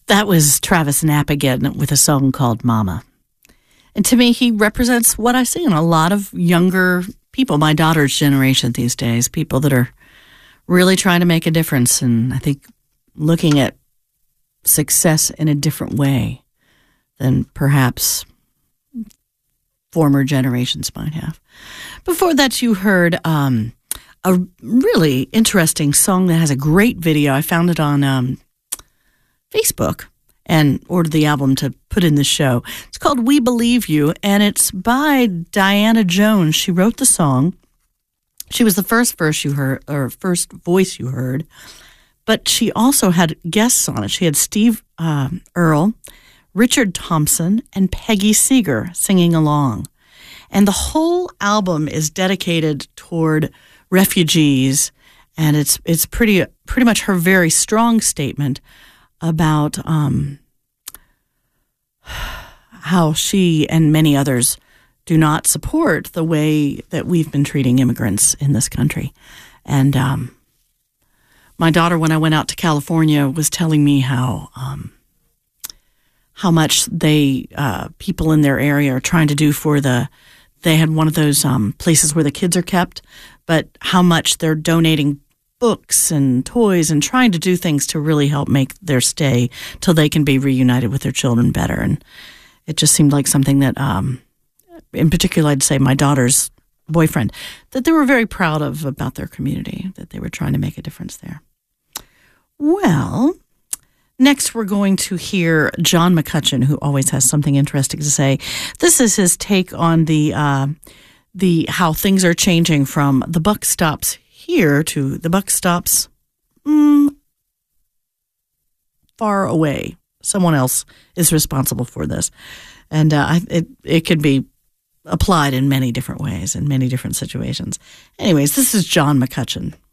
That was Travis Knapp again with a song called Mama. And to me, he represents what I see in a lot of younger people, my daughter's generation these days, people that are really trying to make a difference. And I think looking at success in a different way than perhaps former generations might have. Before that, you heard a really interesting song that has a great video. I found it on Facebook and ordered the album to put in the show. It's called We Believe You, and it's by Diana Jones. She wrote the song. She was the first voice you heard, but she also had guests on it. She had Steve Earle, Richard Thompson, and Peggy Seeger singing along. And the whole album is dedicated toward refugees, and it's pretty much her very strong statement about how she and many others do not support the way that we've been treating immigrants in this country. And my daughter, when I went out to California, was telling me how much people in their area are trying to do for they had one of those places where the kids are kept, but how much they're donating books and toys and trying to do things to really help make their stay till they can be reunited with their children better. And it just seemed like something that, in particular, I'd say my daughter's boyfriend, that they were very proud of about their community, that they were trying to make a difference there. Well, next we're going to hear John McCutcheon, who always has something interesting to say. This is his take on the how things are changing from the buck stops here to the buck stops far away. Someone else is responsible for this. And it could be applied in many different ways, in many different situations. Anyways, this is John McCutcheon.